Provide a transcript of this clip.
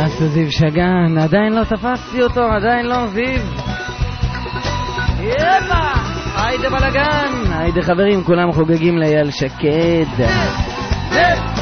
עשה זיו שגן, עדיין לא תפסתי אותו, עדיין לא זיו. יאללה, היידה בלגן, היידה חברים, כולם חוגגים לאייל שקד.